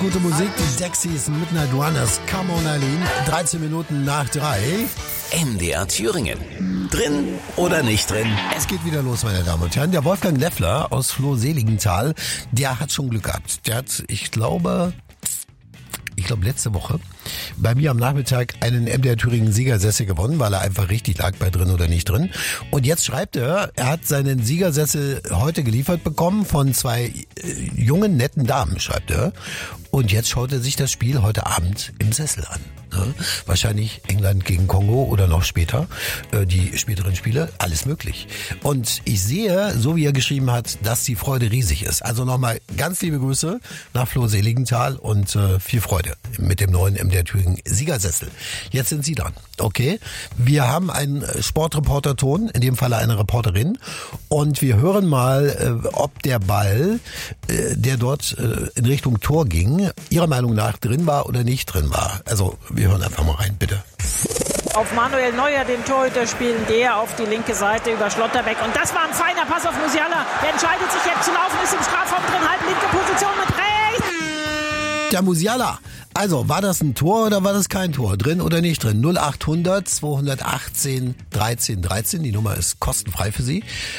Gute Musik, die Dexys Midnight Runners, Come on Eileen, 13 Minuten nach 3. MDR Thüringen. Drin oder nicht drin? Es geht wieder los, meine Damen und Herren. Der Wolfgang Leffler aus Flohseligenthal, der hat schon Glück gehabt. Der hat, ich glaube letzte Woche bei mir am Nachmittag einen MDR Thüringen Siegersessel gewonnen, weil er einfach richtig lag bei drin oder nicht drin. Und jetzt schreibt er hat seinen Siegersessel heute geliefert bekommen von zwei jungen, netten Damen, schreibt er. Und jetzt schaut er sich das Spiel heute Abend im Sessel an. Ne? Wahrscheinlich England gegen Kongo oder noch später, die späteren Spiele, alles möglich. Und ich sehe, so wie er geschrieben hat, dass die Freude riesig ist. Also nochmal ganz liebe Grüße nach Flohseligenthal und viel Freude mit dem neuen MDR Thüringen Siegersessel. Jetzt sind Sie dran. Okay, wir haben einen Sportreporter-Ton, in dem Falle eine Reporterin, und wir hören mal, ob der Ball, der dort in Richtung Tor ging, Ihrer Meinung nach drin war oder nicht drin war. Also wir hören einfach mal rein, bitte. Auf Manuel Neuer, den Torhüter, spielen der auf die linke Seite über Schlotterbeck. Und das war ein feiner Pass auf Musiala. Der entscheidet sich jetzt zu laufen, ist im Strafraum drin, halb linke Position mit rechts. Der Musiala. Also, war das ein Tor oder war das kein Tor? Drin oder nicht drin? 0800 218 13 13. Die Nummer ist kostenfrei für Sie.